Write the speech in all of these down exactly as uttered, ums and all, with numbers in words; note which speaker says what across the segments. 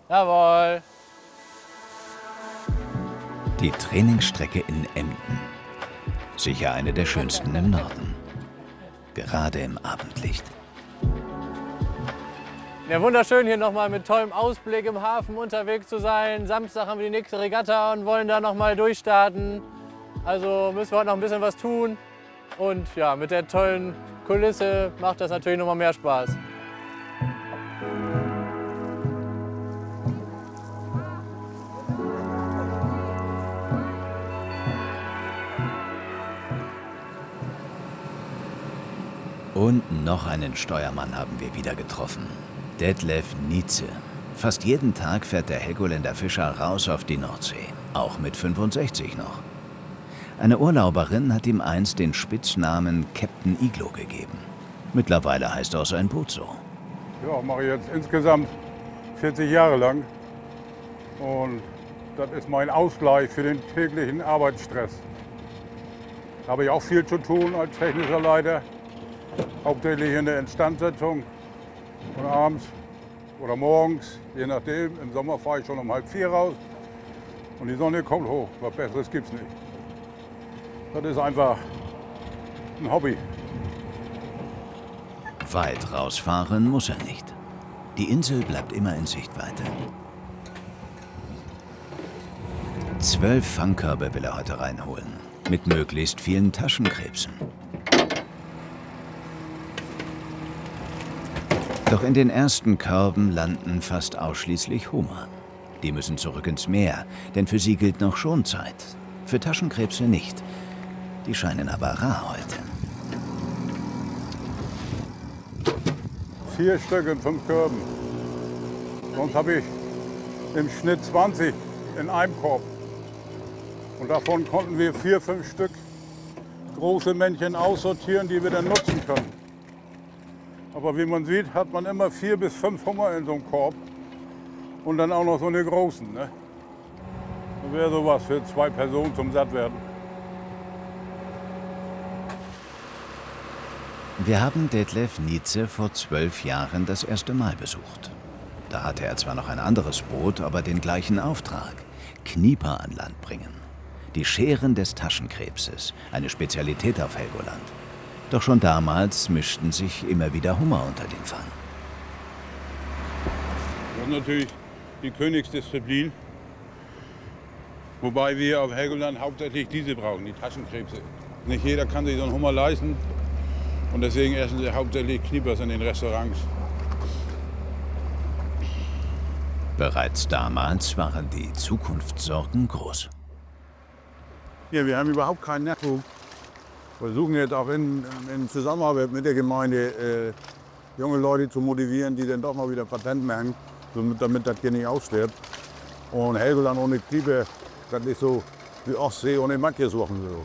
Speaker 1: Jawohl.
Speaker 2: Die Trainingsstrecke in Emden. Sicher eine der schönsten im Norden. Gerade im Abendlicht.
Speaker 1: Ja, wunderschön hier nochmal mit tollem Ausblick im Hafen unterwegs zu sein. Samstag haben wir die nächste Regatta und wollen da nochmal durchstarten. Also müssen wir heute noch ein bisschen was tun. Und ja, mit der tollen Kulisse macht das natürlich nochmal mehr Spaß.
Speaker 2: Und noch einen Steuermann haben wir wieder getroffen. Detlef Nietze. Fast jeden Tag fährt der Helgoländer Fischer raus auf die Nordsee. Auch mit fünfundsechzig noch. Eine Urlauberin hat ihm einst den Spitznamen Captain Iglo gegeben. Mittlerweile heißt auch sein Boot so.
Speaker 3: Ja, mache ich jetzt insgesamt vierzig Jahre lang. Und das ist mein Ausgleich für den täglichen Arbeitsstress. Da habe ich auch viel zu tun als technischer Leiter. Hauptsächlich in der Instandsetzung und abends oder morgens, je nachdem. Im Sommer fahre ich schon um halb vier raus und die Sonne kommt hoch. Was Besseres gibt's nicht. Das ist einfach ein Hobby.
Speaker 2: Weit rausfahren muss er nicht. Die Insel bleibt immer in Sichtweite. Zwölf Fangkörbe will er heute reinholen, mit möglichst vielen Taschenkrebsen. Doch in den ersten Körben landen fast ausschließlich Hummer. Die müssen zurück ins Meer, denn für sie gilt noch Schonzeit. Für Taschenkrebse nicht. Die scheinen aber rar heute.
Speaker 3: Vier Stück in fünf Körben. Sonst habe ich im Schnitt zwanzig in einem Korb. Und davon konnten wir vier, fünf Stück große Männchen aussortieren, die wir dann nutzen können. Aber wie man sieht, hat man immer vier bis fünf Hummer in so einem Korb und dann auch noch so eine großen. Ne? Das wäre sowas für zwei Personen zum Sattwerden.
Speaker 2: Wir haben Detlef Nietze vor zwölf Jahren das erste Mal besucht. Da hatte er zwar noch ein anderes Boot, aber den gleichen Auftrag: Knieper an Land bringen. Die Scheren des Taschenkrebses, eine Spezialität auf Helgoland. Doch schon damals mischten sich immer wieder Hummer unter den Fang.
Speaker 3: Das ist natürlich die Königsdisziplin. Wobei wir auf Helgoland hauptsächlich diese brauchen, die Taschenkrebse. Nicht jeder kann sich so einen Hummer leisten. Und deswegen essen sie hauptsächlich Kniepers in den Restaurants.
Speaker 2: Bereits damals waren die Zukunftssorgen groß.
Speaker 3: Ja, wir haben überhaupt keinen Nachwuchs. Wir versuchen jetzt auch in, in Zusammenarbeit mit der Gemeinde äh, junge Leute zu motivieren, die dann doch mal wieder Patent machen, damit, damit das hier nicht ausstirbt. Und Helgoland ohne Knieper, das ist so wie Ostsee ohne Matjeswochen. So.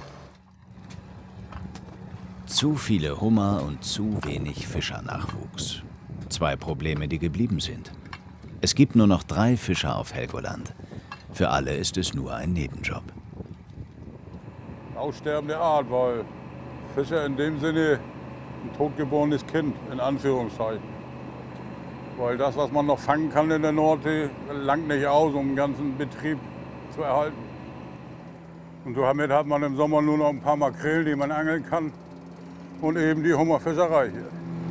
Speaker 2: Zu viele Hummer und zu wenig Fischernachwuchs. Zwei Probleme, die geblieben sind. Es gibt nur noch drei Fischer auf Helgoland. Für alle ist es nur ein Nebenjob.
Speaker 3: Aussterbende Art, weil Fischer in dem Sinne ein totgeborenes Kind, in Anführungszeichen. Weil das, was man noch fangen kann in der Nordsee, langt nicht aus, um den ganzen Betrieb zu erhalten. Und somit hat man im Sommer nur noch ein paar Makrelen, die man angeln kann. Und eben die Hummerfischerei hier.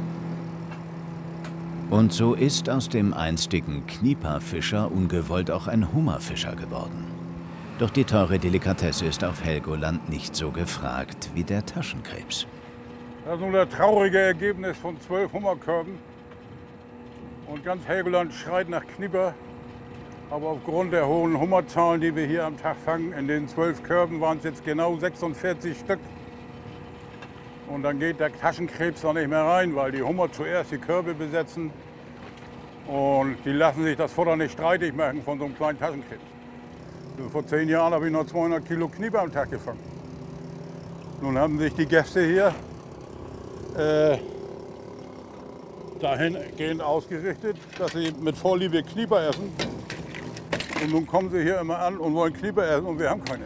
Speaker 2: Und so ist aus dem einstigen Knieperfischer ungewollt auch ein Hummerfischer geworden. Doch die teure Delikatesse ist auf Helgoland nicht so gefragt wie der Taschenkrebs.
Speaker 3: Das ist nun das traurige Ergebnis von zwölf Hummerkörben. Und ganz Helgoland schreit nach Knieper. Aber aufgrund der hohen Hummerzahlen, die wir hier am Tag fangen, in den zwölf Körben waren es jetzt genau sechsundvierzig Stück. Und dann geht der Taschenkrebs da nicht mehr rein, weil die Hummer zuerst die Körbe besetzen. Und die lassen sich das Futter nicht streitig machen von so einem kleinen Taschenkrebs. Vor zehn Jahren habe ich noch zweihundert Kilo Knieper am Tag gefangen. Nun haben sich die Gäste hier äh, dahingehend ausgerichtet, dass sie mit Vorliebe Knieper essen. Und nun kommen sie hier immer an und wollen Knieper essen und wir haben keine.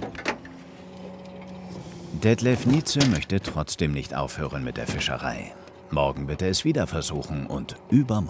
Speaker 2: Detlef Nietze möchte trotzdem nicht aufhören mit der Fischerei. Morgen wird er es wieder versuchen und übermorgen.